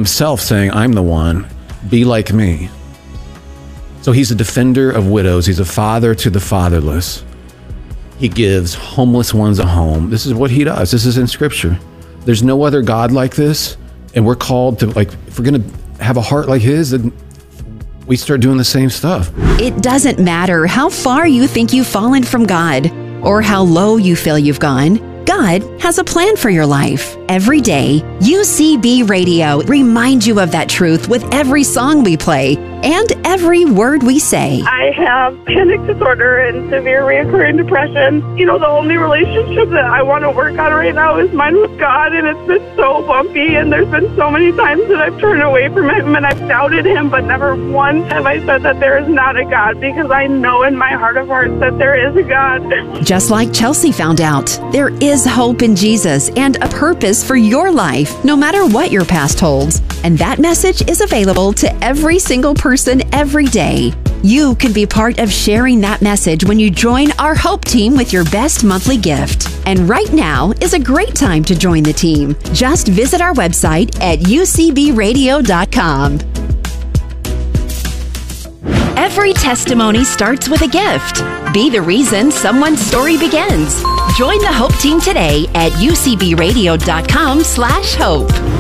himself saying, I'm the one, be like me. So he's a defender of widows. He's a father to the fatherless. He gives homeless ones a home. This is what he does. This is in scripture. There's no other God like this. And we're called to, like, if we're going to have a heart like his, then we start doing the same stuff. It doesn't matter how far you think you've fallen from God or how low you feel you've gone. God has a plan for your life. Every day, UCB Radio reminds you of that truth with every song we play and every word we say. I have panic disorder and severe reoccurring depression. You know, the only relationship that I want to work on right now is mine with God, and it's been so bumpy, and there's been so many times that I've turned away from him and I've doubted him, but never once have I said that there is not a God, because I know in my heart of hearts that there is a God. Just like Chelsea found out, there is hope in Jesus and a purpose for your life, no matter what your past holds. And that message is available to every single person every day. You can be part of sharing that message when you join our Hope Team with your best monthly gift. And right now is a great time to join the team. Just visit our website at ucbradio.com. Every testimony starts with a gift. Be the reason someone's story begins. Join the Hope Team today at ucbradio.com/hope.